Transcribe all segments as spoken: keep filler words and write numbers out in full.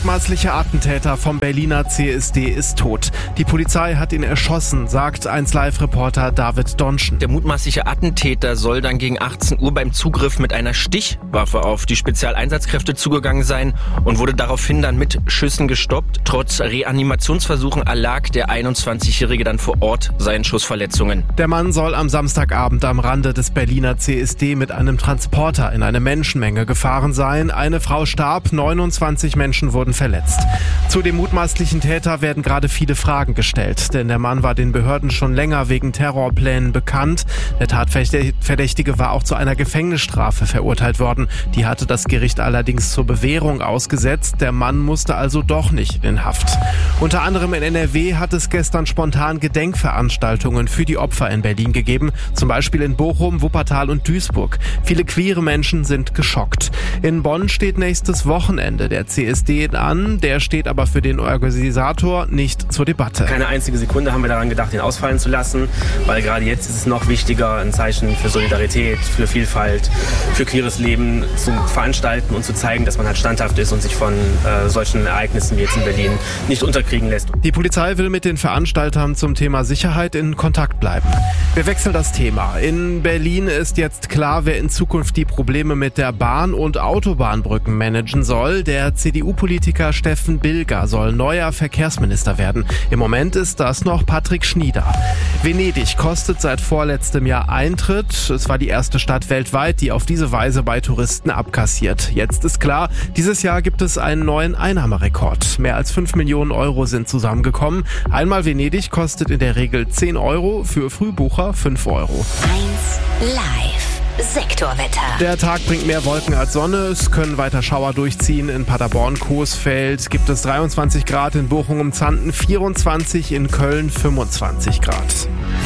mutmaßliche Attentäter vom Berliner C S D ist tot. Die Polizei hat ihn erschossen, sagt eins Live-Reporter David Donschen. Der mutmaßliche Attentäter soll dann gegen achtzehn Uhr beim Zugriff mit einer Stichwaffe auf die Spezialeinsatzkräfte zugegangen sein und wurde daraufhin dann mit Schüssen gestoppt. Trotz Reanimationsversuchen erlag der einundzwanzigjährige dann vor Ort seinen Schussverletzungen. Der Mann soll am Samstagabend am Rande des Berliner C S D mit einem Transporter in eine Menschenmenge gefahren sein. Eine Frau starb, neunundzwanzig Menschen wurden verletzt. Zu dem mutmaßlichen Täter werden gerade viele Fragen gestellt, denn der Mann war den Behörden schon länger wegen Terrorplänen bekannt. Der Tatverdächtige war auch zu einer Gefängnisstrafe verurteilt worden. Die hatte das Gericht allerdings zur Bewährung ausgesetzt. Der Mann musste also doch nicht in Haft. Unter anderem in N R W hat es gestern spontan Gedenkveranstaltungen für die Opfer in Berlin gegeben, zum Beispiel in Bochum, Wuppertal und Duisburg. Viele queere Menschen sind geschockt. In Bonn steht nächstes Wochenende der C S D an, der steht aber für den Organisator nicht zur Debatte. Keine einzige Sekunde haben wir daran gedacht, ihn ausfallen zu lassen, weil gerade jetzt ist es noch wichtiger, ein Zeichen für Solidarität, für Vielfalt, für queeres Leben zu veranstalten und zu zeigen, dass man halt standhaft ist und sich von äh, solchen Ereignissen wie jetzt in Berlin nicht unterkriegen lässt. Die Polizei will mit den Veranstaltern zum Thema Sicherheit in Kontakt bleiben. Wir wechseln das Thema. In Berlin ist jetzt klar, wer in Zukunft die Probleme mit der Bahn- und Autobahnbrücken managen soll. Der C D U-Politiker Steffen Bilger soll neuer Verkehrsminister werden. Im Moment ist das noch Patrick Schnieder. Venedig kostet seit vorletztem Jahr Eintritt. Es war die erste Stadt weltweit, die auf diese Weise bei Touristen abkassiert. Jetzt ist klar, dieses Jahr gibt es einen neuen Einnahmerekord. Mehr als fünf Millionen Euro sind zusammengekommen. Einmal Venedig kostet in der Regel zehn Euro, für Frühbucher fünf Euro. eins Live. Sektorwetter. Der Tag bringt mehr Wolken als Sonne. Es können weiter Schauer durchziehen. In Paderborn, Coesfeld gibt es dreiundzwanzig Grad, in Bochum um Zanten vierundzwanzig, in Köln fünfundzwanzig Grad.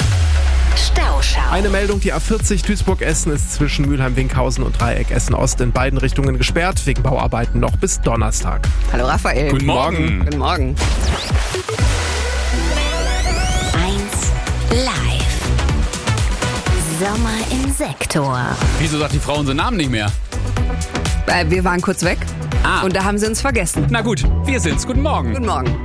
Stauschau. Eine Meldung, die A vierzig Duisburg-Essen ist zwischen Mülheim-Winkhausen und Dreieck Essen-Ost in beiden Richtungen gesperrt, wegen Bauarbeiten noch bis Donnerstag. Hallo Raphael. Guten Morgen. Guten Morgen. eins Live. Sommer im Sektor. Wieso sagt die Frau unseren Namen nicht mehr? Äh, wir waren kurz weg Ah. und da haben sie uns vergessen. Na gut, wir sind's. Guten Morgen. Guten Morgen.